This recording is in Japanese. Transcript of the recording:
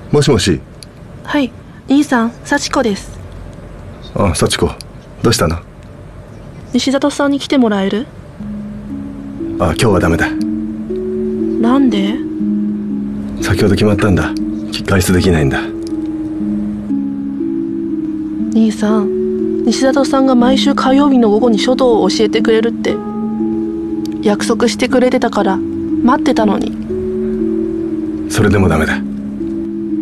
もしもし。 はい、兄さん、幸子です。 あ、幸子、どうしたの？ 西里さんに来てもらえる？ あ、今日はダメだ。 なんで？ 先ほど決まったんだ。外出できないんだ。 兄さん、西里さんが毎週火曜日の午後に書道を教えてくれるって約束してくれてたから待ってたのに。 それでもダメだ。